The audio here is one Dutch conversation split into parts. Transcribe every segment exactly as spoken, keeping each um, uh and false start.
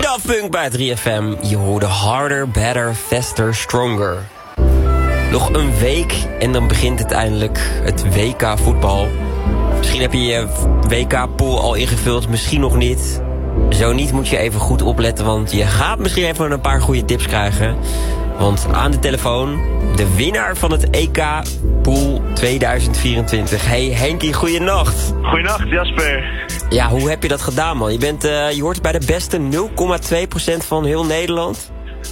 Daft Punk bij drie F M. Je hoorde harder, better, faster, stronger. Nog een week en dan begint uiteindelijk het W K voetbal. Misschien heb je je W K-pool al ingevuld, misschien nog niet. Zo niet moet je even goed opletten, want je gaat misschien even een paar goede tips krijgen. Want aan de telefoon, de winnaar van het E K Pool tweeduizend vierentwintig. Hey Henkie, goeienacht. Goeienacht Jasper. Ja, hoe heb je dat gedaan, man? Je, bent, uh, je hoort bij de beste nul komma twee procent van heel Nederland.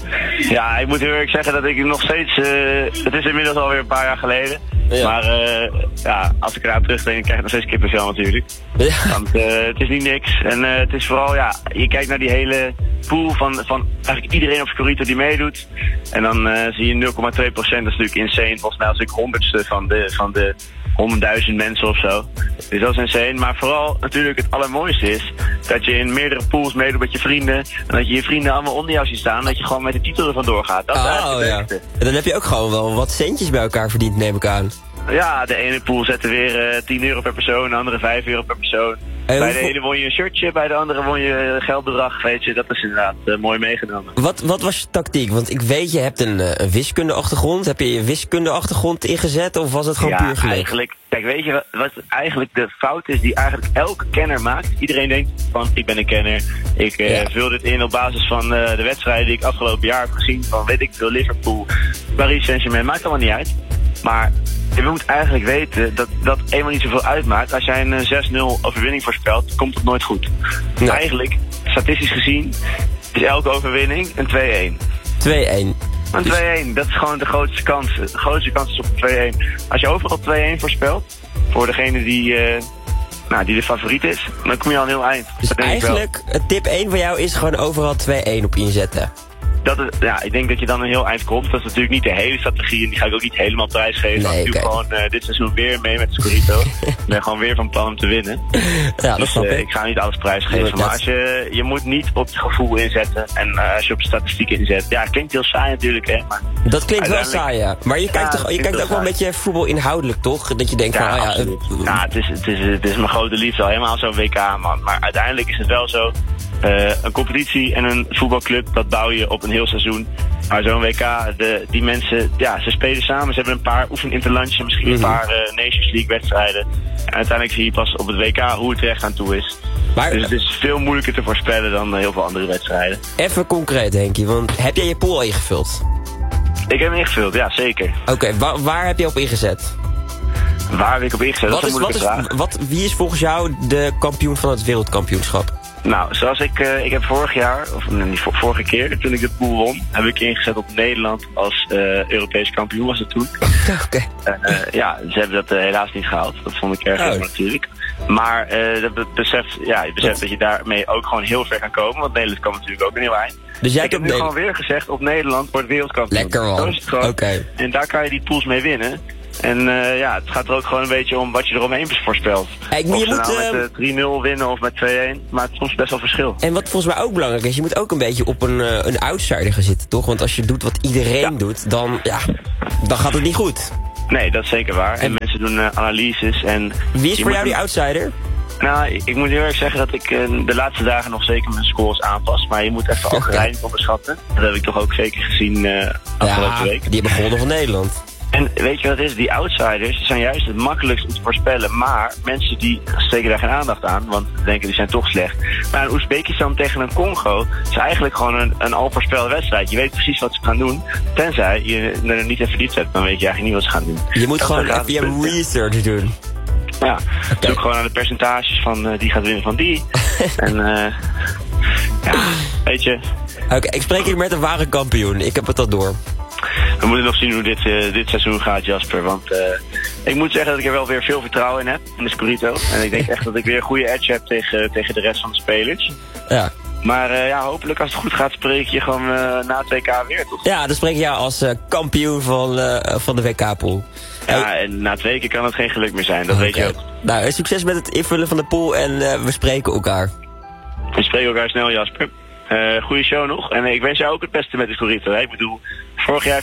Ja, ik moet heel eerlijk zeggen dat ik nog steeds... Uh, het is inmiddels alweer een paar jaar geleden. Ja. Maar uh, ja, als ik eraan terugdenk, krijg ik nog steeds kippenvel natuurlijk. Ja. Want uh, het is niet niks. En uh, het is vooral, ja, je kijkt naar die hele pool van, van eigenlijk iedereen op Scorito die meedoet. En dan uh, zie je nul komma twee procent, dat is natuurlijk insane. Volgens mij als ik honderdste van de, van de honderdduizend mensen of zo. Dus dat is insane. Maar vooral natuurlijk het allermooiste is dat je in meerdere pools meedoet met je vrienden. En dat je je vrienden allemaal onder jou ziet staan. En dat je gewoon met de titel ervan doorgaat. Dat is oh, eigenlijk het ja. beste. En dan heb je ook gewoon wel wat centjes bij elkaar verdiend, neem ik aan. Ja, de ene pool zette weer uh, tien euro per persoon, de andere vijf euro per persoon. Hey, bij de ene won je een shirtje, bij de andere won je geldbedrag, weet je. Dat is inderdaad uh, mooi meegenomen. Wat, wat was je tactiek? Want ik weet, je hebt een, uh, een wiskundeachtergrond. Heb je je wiskundeachtergrond ingezet of was het gewoon ja, puur geluk? Eigenlijk, kijk, weet je wat, wat eigenlijk de fout is die eigenlijk elke kenner maakt? Iedereen denkt van, ik ben een kenner. Ik uh, ja. vul dit in op basis van uh, de wedstrijden die ik afgelopen jaar heb gezien. Van, weet ik veel, Liverpool, Paris Saint-Germain, maakt allemaal niet uit. Maar je moet eigenlijk weten dat dat eenmaal niet zoveel uitmaakt. Als jij een zes nul overwinning voorspelt, komt het nooit goed. Nee. Eigenlijk, statistisch gezien, is elke overwinning een twee-een. twee-een. Een twee-een, dat is gewoon de grootste kans. De grootste kans is op een twee-een. Als je overal twee-een voorspelt, voor degene die, uh, nou, die de favoriet is, dan kom je al een heel eind. Dus eigenlijk, tip één van jou is gewoon overal twee-een op inzetten. Dat is, ja, ik denk dat je dan een heel eind komt. Dat is natuurlijk niet de hele strategie en die ga ik ook niet helemaal prijsgeven. Nee, ik doe okay. gewoon uh, dit seizoen weer mee met Scorito. Ik ben gewoon weer van plan om te winnen. Ja, dat dus snap uh, ik. ik ga niet alles prijsgeven. Ja, maar als je, je moet niet op het gevoel inzetten. En uh, als je op statistiek inzet. Ja, het klinkt heel saai natuurlijk, hè. Maar dat klinkt wel saai, ja. Maar je kijkt, ja, toch, je kijkt ook wel een beetje voetbal inhoudelijk, toch? Dat je denkt ja, van, oh, ja... Uh, ja, het is, het, is, het is mijn grote liefde al helemaal zo'n W K, man. Maar uiteindelijk is het wel zo. Uh, een competitie en een voetbalclub, dat bouw je op een heel seizoen. Maar zo'n W K, de, die mensen, ja, ze spelen samen. Ze hebben een paar oefeninterlandjes en misschien mm-hmm. een paar uh, Nations League wedstrijden. En uiteindelijk zie je pas op het W K hoe het er echt aan toe is. Maar, dus het is veel moeilijker te voorspellen dan uh, heel veel andere wedstrijden. Even concreet, Henkie, want heb jij je pool al ingevuld? Ik heb hem ingevuld, ja, zeker. Oké, okay, wa- waar heb je op ingezet? Waar heb ik op ingezet? Wat dat is, is, wat is, wat, wie is volgens jou de kampioen van het wereldkampioenschap? Nou, zoals ik, uh, ik heb vorig jaar, of nee, vorige keer, toen ik de pool won, heb ik ingezet op Nederland als uh, Europees kampioen, was het toen. Oké. Okay. Uh, uh, ja, ze hebben dat uh, helaas niet gehaald. Dat vond ik erg jammer oh. natuurlijk. Maar uh, dat beseft, ja, je beseft dat? dat je daarmee ook gewoon heel ver kan komen, want Nederland kan natuurlijk ook een heel eind. Dus jij ik heb nu ne- gewoon weer gezegd, op Nederland wordt wereldkampioen. Lekker man. Oké. Okay. En daar kan je die pools mee winnen. En uh, ja, het gaat er ook gewoon een beetje om wat je eromheen voorspelt. Hey, of je ze moet, nou uh... met uh, drie nul winnen of met twee-een, maakt het soms best wel verschil. En wat volgens mij ook belangrijk is, je moet ook een beetje op een, uh, een outsider gaan zitten, toch? Want als je doet wat iedereen ja. doet, dan, ja, dan gaat het niet goed. Nee, dat is zeker waar. En, en mensen doen uh, analyses en... Wie is voor jou die outsider? Nou, ik, ik moet heel erg zeggen dat ik uh, de laatste dagen nog zeker mijn scores aanpas. Maar je moet even Algerije niet onderschatten. Dat heb ik toch ook zeker gezien uh, afgelopen ja, week. Die hebben gewonnen van Nederland. En weet je wat het is? Die outsiders zijn juist het makkelijkst om te voorspellen. Maar mensen die steken daar geen aandacht aan, want denken die zijn toch slecht. Maar een Oezbekistan tegen een Congo is eigenlijk gewoon een, een al voorspelde wedstrijd. Je weet precies wat ze gaan doen. Tenzij je er niet in verdiept hebt, dan weet je eigenlijk niet wat ze gaan doen. Je moet dat gewoon even je research doen. Ja, okay. Zoek gewoon naar de percentages van uh, die gaat winnen van die. en uh, ja, weet je. Oké, okay, ik spreek hier met een ware kampioen. Ik heb het al door. We moeten nog zien hoe dit, uh, dit seizoen gaat, Jasper. Want uh, ik moet zeggen dat ik er wel weer veel vertrouwen in heb, in de Scorito. En ik denk echt dat ik weer een goede edge heb tegen, tegen de rest van de spelers. Ja. Maar uh, ja, hopelijk als het goed gaat, spreek je gewoon uh, na het W K weer, toch? Ja, dan spreek je jou als uh, kampioen van, uh, van de W K-pool. Ja, hey. En na twee keer kan het geen geluk meer zijn, dat okay. weet je ook. Nou, succes met het invullen van de pool en uh, we spreken elkaar. We spreken elkaar snel, Jasper. Uh, goede show nog. En uh, ik wens jou ook het beste met de Scorito. Hè? Ik bedoel, vorig jaar